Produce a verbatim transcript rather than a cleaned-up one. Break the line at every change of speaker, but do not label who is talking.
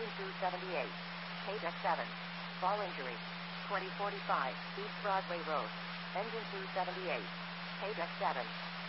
Engine two seventy-eight. Page seven. Fall injury. twenty forty-five, East Broadway Road. Engine two seventy-eight. Page seven.